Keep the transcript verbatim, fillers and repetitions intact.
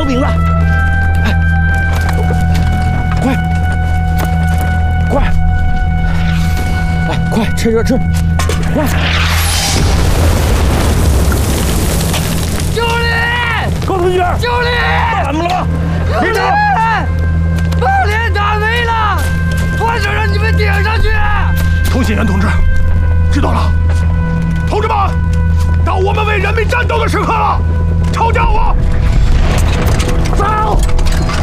明了！哎，快，快，来，快趁热吃，快！ 救理！ 高同学， 救理！ 怎么了？ 别打！炮连打没了，我想让你们顶上去。 通信员同志，知道了。同志们，到我们为人民战斗的时刻了，抄家伙！走！